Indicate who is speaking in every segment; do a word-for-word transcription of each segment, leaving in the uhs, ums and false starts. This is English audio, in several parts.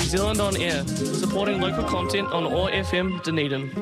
Speaker 1: Zealand On Air, supporting local content on O A R F M Dunedin.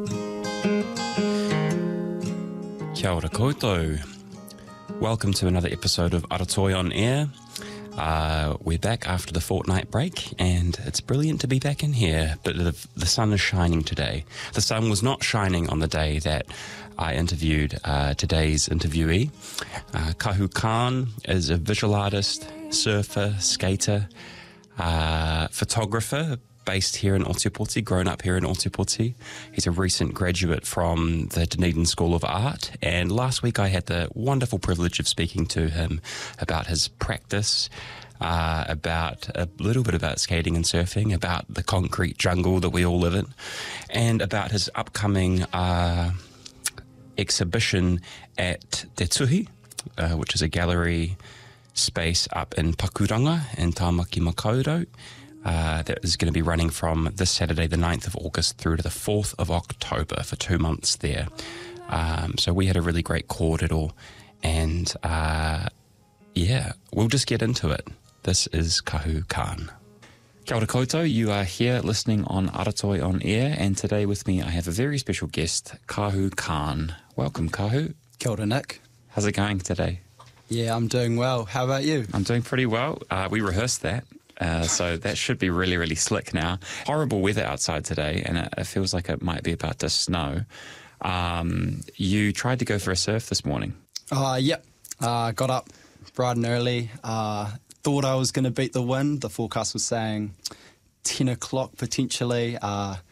Speaker 2: Kia ora koutou. Welcome to another episode of Aratoi On Air. Uh, we're back after the fortnight break, and it's brilliant to be back in here, but the, the sun is shining today. The sun was not shining on the day that I interviewed uh, today's interviewee. Uh, Kahu Khan is a visual artist, surfer, skater, uh, photographer, based here in Ōtepoti, grown up here in Ōtepoti. He's a recent graduate from the Dunedin School of Art, and last week I had the wonderful privilege of speaking to him about his practice, uh, about a little bit about skating and surfing, about the concrete jungle that we all live in, and about his upcoming uh, exhibition at Te Tuhi, uh, which is a gallery space up in Pakuranga in Tāmaki Makaurau. Uh, that is going to be running from this Saturday, the ninth of August, through to the fourth of October for two months there. Um, so we had a really great cordial, and uh, yeah, we'll just get into it. This is Kahu Khan. Kia ora koutou, you are here listening on Aratoi On Air, and today with me I have a very special guest, Kahu Khan. Welcome, Kahu.
Speaker 3: Kia ora, Nick.
Speaker 2: How's it going today?
Speaker 3: Yeah, I'm doing well. How about you?
Speaker 2: I'm doing pretty well. Uh, we rehearsed that. Uh, so that should be really, really slick now. Horrible weather outside today, and it, it feels like it might be about to snow. Um, you tried to go for a surf this morning.
Speaker 3: Uh, yep. Uh, got up bright and early. Uh, thought I was going to beat the wind. The forecast was saying ten o'clock potentially. Uh,